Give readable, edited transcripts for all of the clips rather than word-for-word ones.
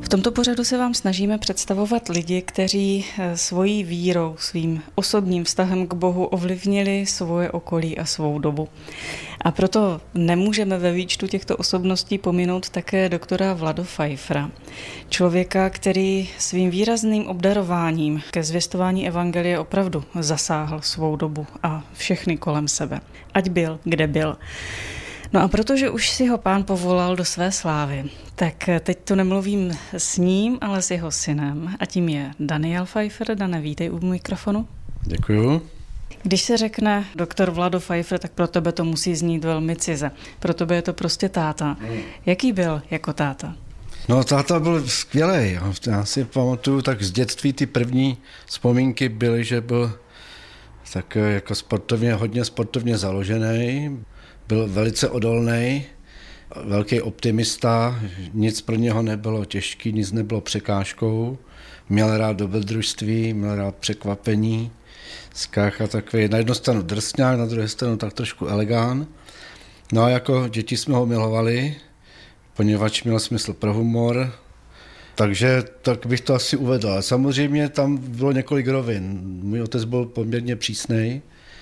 V tomto pořadu se vám snažíme představovat lidi, kteří svojí vírou, svým osobním vztahem k Bohu ovlivnili svoje okolí a svou dobu. A proto nemůžeme ve výčtu těchto osobností pominout také doktora Vlado Pfeiffera. Člověka, který svým výrazným obdarováním ke zvěstování evangelia opravdu zasáhl svou dobu a všechny kolem sebe. Ať byl, kde byl. No a protože už si ho Pán povolal do své slávy, tak teď tu nemluvím s ním, ale s jeho synem. A tím je Daniel Pfeiffer. Dane, vítej u mikrofonu. Děkuju. Když se řekne doktor Vlado Pfeiffer, tak pro tebe to musí znít velmi cize. Pro tebe je to prostě táta. Jaký byl jako táta? No, táta byl skvělej. Já si pamatuju, tak z dětství ty první vzpomínky byly, že byl tak jako hodně sportovně založený. Byl velice odolný, velký optimista, nic pro něho nebylo těžký, nic nebylo překážkou. Měl rád dobrodružství, měl rád překvapení, skácha takový, na jednu stranu drsňák, na druhou stranu tak trošku elegán. No a jako děti jsme ho milovali, poněvadž měl smysl pro humor, takže tak bych to asi uvedl. Ale samozřejmě tam bylo několik rovin. Můj otec byl poměrně přísnej,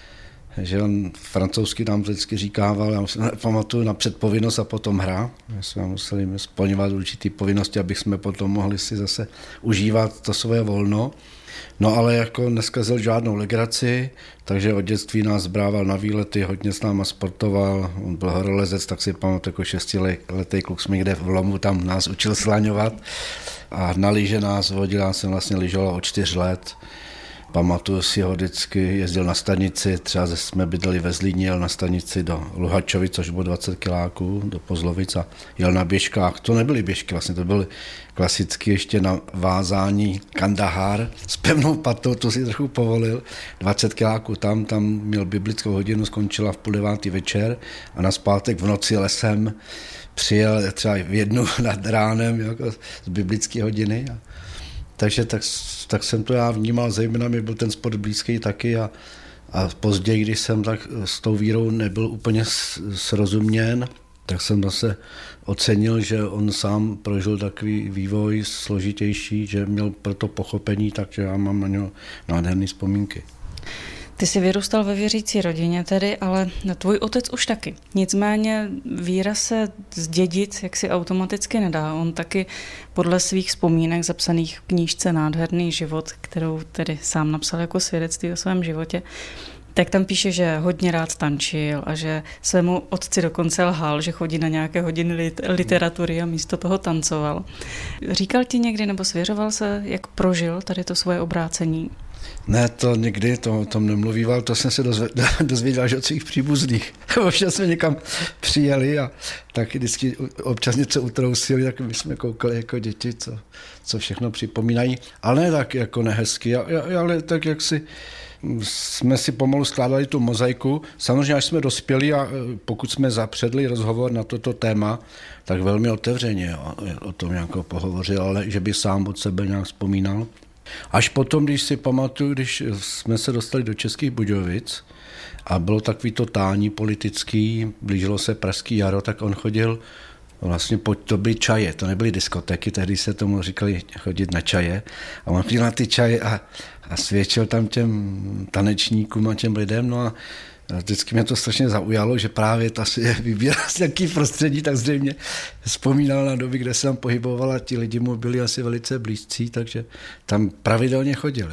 že on francouzsky nám vždycky říkával, já si pamatuju na předpovinnost a potom hra. My jsme museli splňovat určitý povinnosti, abych jsme potom mohli si zase užívat to svoje volno. No ale jako neskazil žádnou legraci, takže od dětství nás brával na výlety, hodně s náma sportoval, on byl horolezec, tak si pamatuju, jako 6letý kluk jsme někde v lomu, tam nás učil slaňovat a na lyže nás vodil, já jsem vlastně lyžoval od 4 let. Pamatuju si ho vždycky, jezdil na stanici, třeba jsme bydleli ve Zlíně, jel na stanici do Luhačovic, což bylo 20 kiláků, do Pozlovic a jel na běžkách. To nebyly běžky, vlastně to byly klasicky ještě na vázání Kandahar s pevnou patou, to si trochu povolil. 20 kiláků tam měl biblickou hodinu, skončila v 8:30 večer a na zpátek v noci lesem přijel třeba v 1 nad ránem jako z biblické hodiny. Takže tak jsem to já vnímal, zejména mi byl ten sport blízký taky a později, když jsem tak s tou vírou nebyl úplně srozuměn, tak jsem zase ocenil, že on sám prožil takový vývoj složitější, že měl pro to pochopení, takže já mám na něho nádherné vzpomínky. Ty jsi vyrůstal ve věřící rodině tedy, ale tvůj otec už taky. Nicméně víra se zdědit jaksi automaticky nedá. On taky podle svých vzpomínek zapsaných v knížce Nádherný život, kterou tedy sám napsal jako svědectví o svém životě, tak tam píše, že hodně rád tančil a že svému otci dokonce lhal, že chodí na nějaké hodiny literatury a místo toho tancoval. Říkal ti někdy nebo svěřoval se, jak prožil tady to svoje obrácení? Ne, to nikdy, to o tom nemluvíval, to jsem se dozvěděl až od svých příbuzných. Občas jsme někam přijeli a tak vždycky občas něco utrousili, tak my jsme koukali jako děti, co všechno připomínají. Ale ne tak jako nehezky, ale tak jak jsme si pomalu skládali tu mozaiku. Samozřejmě, až jsme dospěli a pokud jsme zapředli rozhovor na toto téma, tak velmi otevřeně o tom nějak pohovořil, ale že by sám od sebe nějak vzpomínal. Až potom, když si pamatuju, když jsme se dostali do Českých Budějovic a bylo takový to tání politický, blížilo se Pražský jaro, tak on chodil vlastně to byly čaje, to nebyly diskotéky, tehdy se tomu říkali chodit na čaje a on chodil na ty čaje a svědčil tam těm tanečníkům a těm lidem, no a vždycky mě to strašně zaujalo, že právě ta si vybíral z nějaký prostředí, tak zřejmě vzpomínal na doby, kde se tam pohyboval a ti lidi mu byli asi velice blízcí, takže tam pravidelně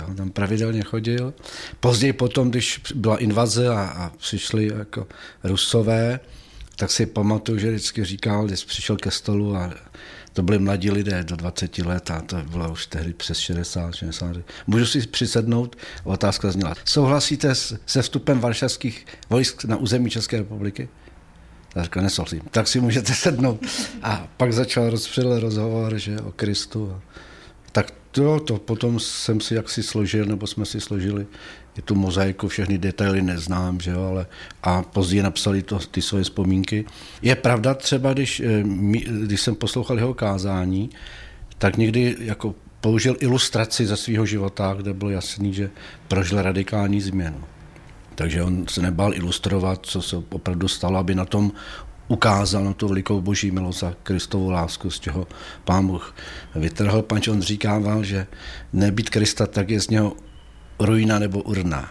chodil. Později potom, když byla invaze a přišli jako Rusové, tak si pamatuju, že vždycky říkal, když přišel ke stolu a to byli mladí lidé do 20 let a to bylo už tehdy přes 60. Můžu si přisednout? Otázka zněla. Souhlasíte se vstupem varšavských vojsk na území České republiky? Já říkal, nesouhlasím. Tak si můžete sednout. A pak začal rozhovor, že o Kristu. Tak to potom jsem si jaksi složil, nebo jsme si složili i tu mozaiku, všechny detaily neznám, že jo, ale a později napsali ty svoje vzpomínky. Je pravda třeba, když jsem poslouchal jeho kázání, tak někdy jako použil ilustraci ze svého života, kde bylo jasný, že prožil radikální změnu. Takže on se nebál ilustrovat, co se opravdu stalo, aby na tom ukázal na tu velikou boží milost a Kristovu lásku, z čeho Pán Bůh vytrhl. Panč on říkával, že nebýt Krista, tak je z něho ruina nebo urna.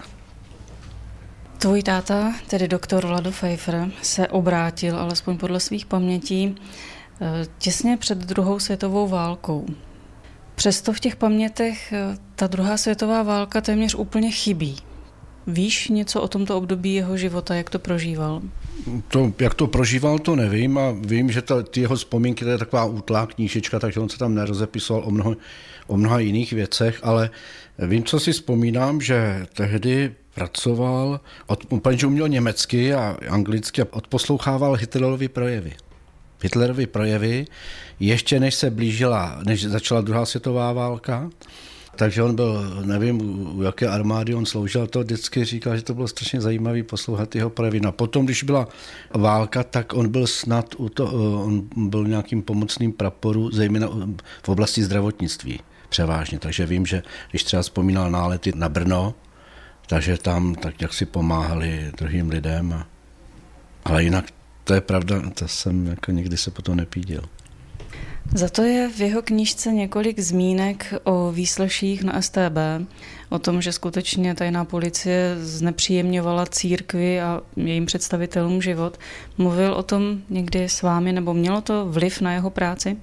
Tvůj táta, tedy doktor Vlado Pfeiffer, se obrátil, alespoň podle svých pamětí, těsně před druhou světovou válkou. Přesto v těch pamětech ta druhá světová válka téměř úplně chybí. Víš něco o tomto období jeho života, jak to prožíval? Jak to prožíval, to nevím a vím, že ty jeho vzpomínky, to je taková útlá knížečka, takže on se tam nerozepisoval o mnoha jiných věcech, ale vím, co si vzpomínám, že tehdy pracoval, protože uměl německy a anglicky a odposlouchával Hitlerovy projevy, ještě než začala druhá světová válka. Takže on byl, nevím, u jaké armády on sloužil, to vždycky říkal, že to bylo strašně zajímavý poslouchat jeho projevy. A potom, když byla válka, tak on byl on byl nějakým pomocným praporu, zejména v oblasti zdravotnictví převážně. Takže vím, že když třeba vzpomínal nálety na Brno, takže tam tak jak si pomáhali druhým lidem. Ale jinak to je pravda, to jsem jako nikdy se potom nepídil. Za to je v jeho knížce několik zmínek o výsleších na StB, o tom, že skutečně tajná policie znepříjemňovala církvi a jejím představitelům život. Mluvil o tom někdy s vámi, nebo mělo to vliv na jeho práci?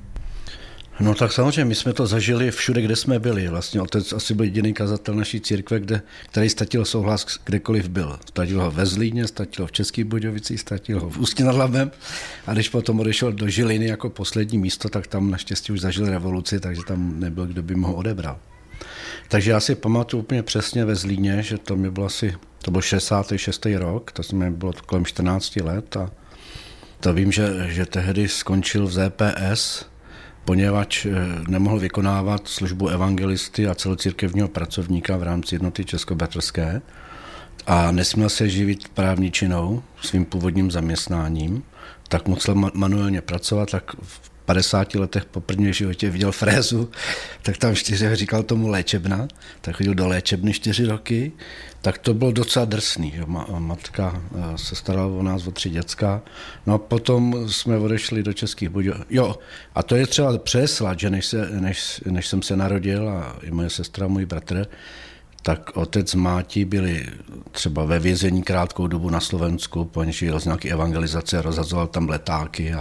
No tak samozřejmě, my jsme to zažili všude, kde jsme byli. Vlastně otec asi byl jediný kazatel naší církve, který ztratil souhlas kdekoliv byl. Ztratil ho ve Zlíně, ztratil ho v Českých Budějovicích, ztratil ho v Ústí nad Labem a když potom odešel do Žiliny jako poslední místo, tak tam naštěstí už zažil revoluci, takže tam nebyl, kdo by mu ho odebral. Takže já si pamatuju úplně přesně ve Zlíně, že to byl 66. rok, to mi bylo kolem 14 let a to vím, že tehdy skončil v ZPS, poněvadž nemohl vykonávat službu evangelisty a celocírkevního pracovníka v rámci jednoty českobratrské a nesměl se živit právničinou svým původním zaměstnáním, tak musel manuálně pracovat, tak v 50 letech po prvním životě viděl frézu, tak tam říkal tomu léčebna, tak chodil do léčebny 4 roky, tak to bylo docela drsný. Že? Matka se starala o nás, o 3 děcka. No a potom jsme odešli do Českých Budějovic. Jo, a to je třeba přeslat, že než jsem se narodil a i moje sestra, můj bratr, tak otec s mátí byli třeba ve vězení krátkou dobu na Slovensku, poněž jel z nějaké evangelizace, rozhazoval tam letáky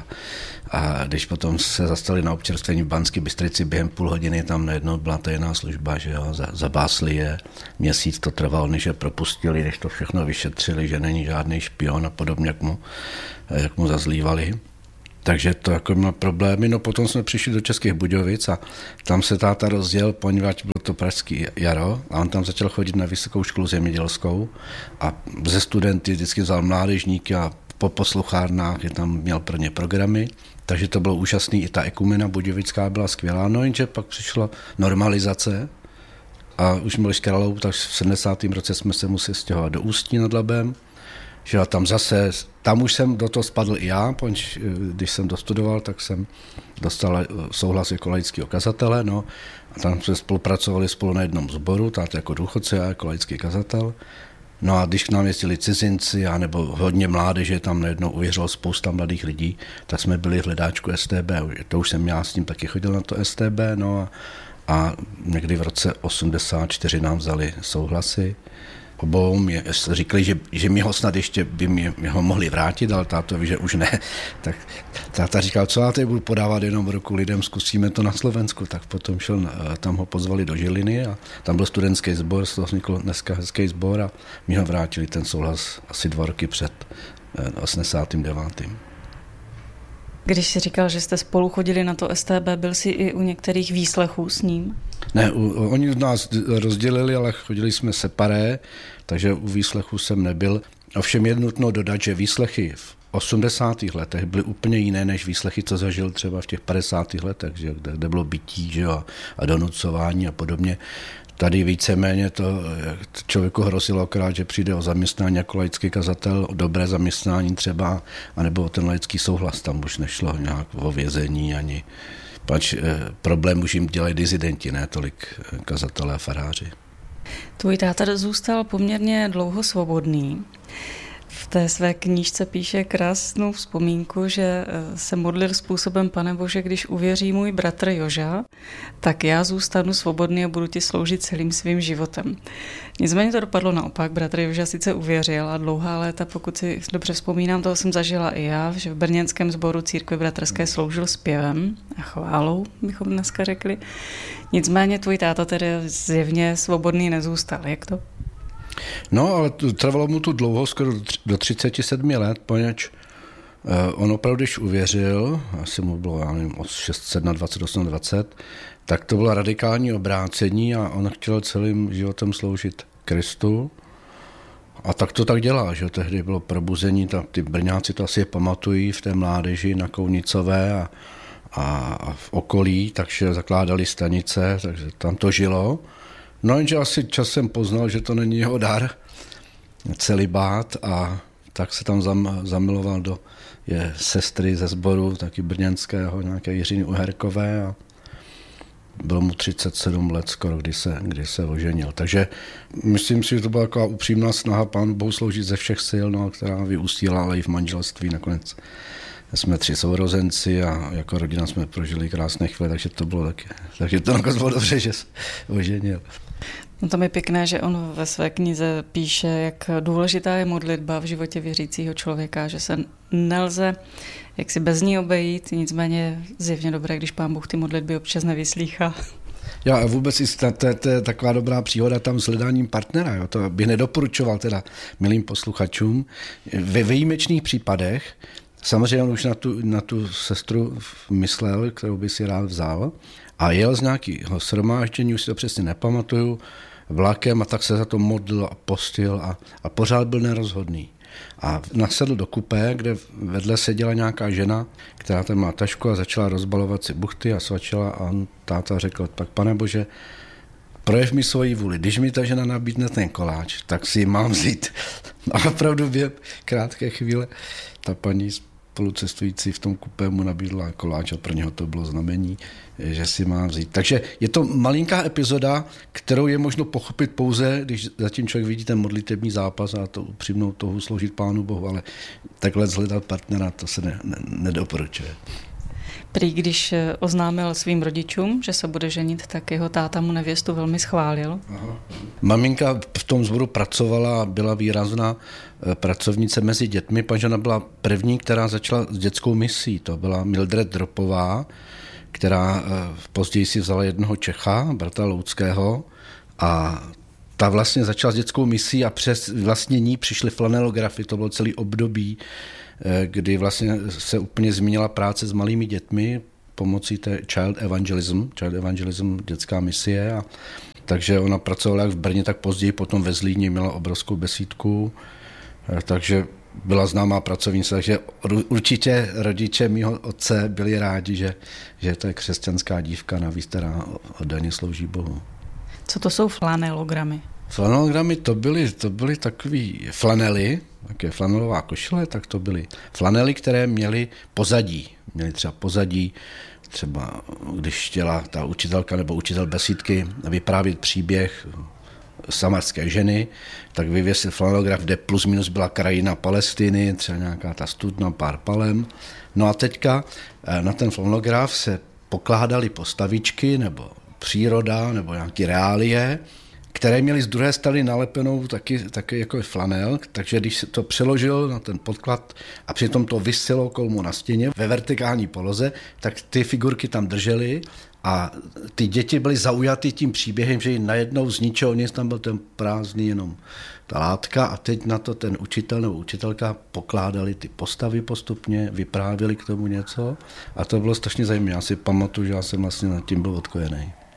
a když potom se zastali na občerstvení v Banské Bystrici, během půl hodiny tam najednou byla tajná služba, že jo, zabásli je, měsíc to trvalo, než je propustili, než to všechno vyšetřili, že není žádný špion a podobně, jak mu zazlívali. Takže to jako měl problémy. No potom jsme přišli do Českých Budějovic a tam se táta rozděl, poněvadž bylo to pražský jaro a on tam začal chodit na vysokou školu zemědělskou a ze studenty vždycky vzal mládežníky a po posluchárnách je tam měl pro ně programy, takže to bylo úžasný. I ta ekumena budějovická byla skvělá, no jenže pak přišla normalizace a už Miloš Kralou, tak v 70. roce jsme se museli stěhovat do Ústí nad Labem. Že tam už jsem do toho spadl i já, když jsem dostudoval, tak jsem dostal souhlas jako laického kazatele, no, a tam jsme spolupracovali spolu na jednom sboru, táta jako důchodce a jako laický kazatel. No a když k nám jezdili cizinci, nebo hodně mládeže, tam najednou uvěřilo spousta mladých lidí, tak jsme byli v hledáčku StB, to už jsem já s ním taky chodil na to StB, no a někdy v roce 84 nám vzali souhlasy. Obou mě říkali, že mi ho snad ještě by mi ho mohli vrátit, ale tátovi, že už ne. Tak táta říkal, co já tady budu podávat jenom ruku lidem, zkusíme to na Slovensku. Tak potom tam ho pozvali do Žiliny a tam byl studentský sbor, z toho vznikl dneska hezký sbor a mi ho vrátili ten souhlas asi 2 roky před 89. Když jsi říkal, že jste spolu chodili na to StB, byl jsi i u některých výslechů s ním? Ne, oni nás rozdělili, ale chodili jsme separé, takže u výslechu jsem nebyl. Ovšem je nutno dodat, že výslechy v 80. letech byly úplně jiné než výslechy, co zažil třeba v těch 50. letech, že, kde bylo bytí, že, a donucování a podobně. Tady víceméně to člověku hrozilo akorát, že přijde o zaměstnání jako laický kazatel, o dobré zaměstnání třeba, anebo o ten laický souhlas. Tam už nešlo nějak o vězení ani. Pač problém už jim dělají dizidenti, ne tolik kazatelé a faráři. Tvůj táta zůstal poměrně dlouho svobodný. V té své knížce píše krásnou vzpomínku, že se modlil způsobem: Pane Bože, když uvěří můj bratr Joža, tak já zůstanu svobodný a budu ti sloužit celým svým životem. Nicméně to dopadlo naopak. Bratr Joža sice uvěřil a dlouhá léta, pokud si dobře vzpomínám, toho jsem zažila i já, že v brněnském sboru církve bratrské sloužil zpěvem a chválou, bychom dneska řekli. Nicméně tvůj táta tedy zjevně svobodný nezůstal. Jak to? No, ale trvalo mu tu dlouho, skoro do 37 let, poněvadž on opravdu, když uvěřil, asi mu bylo, já nevím, od 6 na 28, 20, tak to bylo radikální obrácení a on chtěl celým životem sloužit Kristu. A tak to tak dělá, že tehdy bylo probuzení, ty Brňáci to asi pamatují v té mládeži na Kounicové a v okolí, takže zakládali stanice, takže tam to žilo. No jenže asi časem poznal, že to není jeho dar, celibát, a tak se tam zamiloval do sestry ze sboru, taky brněnského, nějaké Jiřiny Uherkové, a bylo mu 37 let skoro, kdy se oženil. Takže myslím si, že to byla taková upřímná snaha Pánu Bohu sloužit ze všech sil, no, která vyústila ale i v manželství. Nakonec jsme 3 sourozenci a jako rodina jsme prožili krásné chvíle, takže to bylo taky. Takže to nakonec bylo dobře, že se oženil. No to je pěkné, že on ve své knize píše, jak důležitá je modlitba v životě věřícího člověka, že se nelze jaksi bez ní obejít, nicméně zjevně dobré, když Pán Bůh ty modlitby občas nevyslýchá. Já vůbec to je taková dobrá příhoda tam s hledáním partnera. Jo. To bych nedoporučoval teda milým posluchačům. Ve výjimečných případech, samozřejmě on už na tu sestru myslel, kterou by si rád vzal, a jel z nějakého shromáždění, už si to přesně nepamatuju, vlakem, a tak se za to modlil a postil a pořád byl nerozhodný. A nasedl do kupé, kde vedle seděla nějaká žena, která tam má tašku, a začala rozbalovat si buchty a svačila, a on táta řekl: tak Pane Bože, projev mi svoji vůli, když mi ta žena nabídne ten koláč, tak si ji mám vzít. A opravdu během krátké chvíle ta paní spolucestující v tom kupé mu nabídla koláč a pro něho to bylo znamení, že si má vzít. Takže je to malinká epizoda, kterou je možno pochopit pouze, když zatím člověk vidí ten modlitební zápas a to upřímnou touhu sloužit Pánu Bohu, ale takhle zhledat partnera, to se nedoporučuje. Prý když oznámil svým rodičům, že se bude ženit, tak jeho táta mu nevěstu velmi schválil. Aha. Maminka v tom sboru pracovala, byla výrazná pracovnice mezi dětmi. Pažena byla první, která začala s dětskou misí. To byla Mildred Dropová, která později si vzala jednoho Čecha, bratra Louckého, a ta vlastně začala s dětskou misí a přes vlastně ní přišly flanelografy. To bylo celý období, kdy vlastně se úplně změnila práce s malými dětmi pomocí té Child Evangelism, dětská misie. A takže ona pracovala jak v Brně, tak později potom ve Zlíně, měla obrovskou besídku, takže byla známá pracovnice, takže určitě rodiče mýho otce byli rádi, že to je křesťanská dívka, navíc která oddaně slouží Bohu. Co to jsou flanelogramy? Flanelogramy to byly takový flanely, také flanelová košile, tak to byly flanely, které měly pozadí. Měly třeba pozadí, třeba když chtěla ta učitelka nebo učitel besídky vyprávět příběh samarské ženy, tak vyvěsil flanelograf, kde plus minus byla krajina Palestiny, třeba nějaká ta studna, pár palem. No a teďka na ten flanelograf se pokládaly postavičky nebo příroda nebo nějaké reálie, které měly z druhé strany nalepenou taky jako flanel, takže když se to přeložil na ten podklad a přitom to viselo kolmu na stěně ve vertikální poloze, tak ty figurky tam držely a ty děti byly zaujaty tím příběhem, že najednou z ničeho nic tam byl ten prázdný jenom ta látka a teď na to ten učitel nebo učitelka pokládali ty postavy postupně, vyprávěli k tomu něco a to bylo strašně zajímavé. Já si pamatuju, že já jsem vlastně nad tím byl odkojený.